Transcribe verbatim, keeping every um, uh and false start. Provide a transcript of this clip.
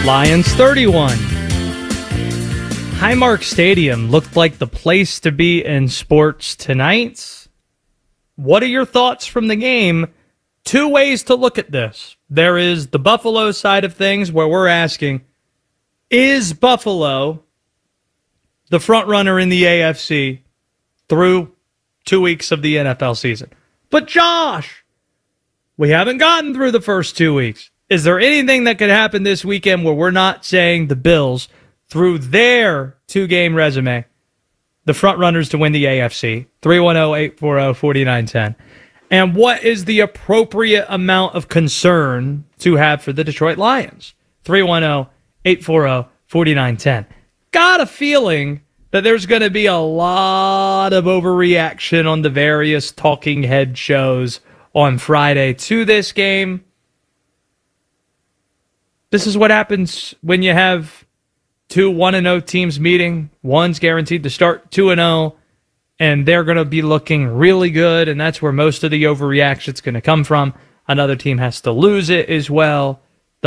Lions thirty-one. Highmark Stadium looked like the place to be in sports tonight. What are your thoughts from the game? Two ways to look at this. There is the Buffalo side of things where we're asking, is Buffalo the front runner in the A F C through two weeks of the N F L season? But Josh, we haven't gotten through the first two weeks. Is there anything that could happen this weekend where we're not saying the Bills, through their two-game resume, the front runners to win the A F C? three one zero, eight four zero, four nine one zero. And what is the appropriate amount of concern to have for the Detroit Lions? three one zero, eight four zero, four nine one zero. Got a feeling that there's going to be a lot of overreaction on the various talking head shows on Friday to this game. This is what happens when you have two one and oh teams meeting. One's guaranteed to start two and oh, and they're going to be looking really good, and that's where most of the overreaction is going to come from. Another team has to lose it as well.